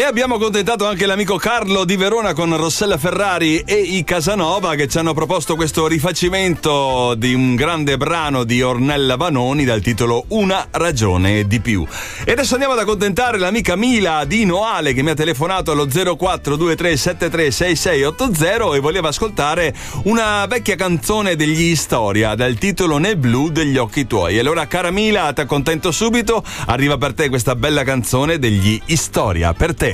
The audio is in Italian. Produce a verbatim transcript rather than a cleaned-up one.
E abbiamo accontentato anche l'amico Carlo di Verona con Rossella Ferrari e i Casanova, che ci hanno proposto questo rifacimento di un grande brano di Ornella Vanoni dal titolo Una ragione di più. E adesso andiamo ad accontentare l'amica Mila di Noale, che mi ha telefonato allo zero quattro due tre sette tre sei sei otto zero e voleva ascoltare una vecchia canzone degli Istoria dal titolo Nel blu degli occhi tuoi. E allora, cara Mila, ti accontento subito, arriva per te questa bella canzone degli Istoria, per te.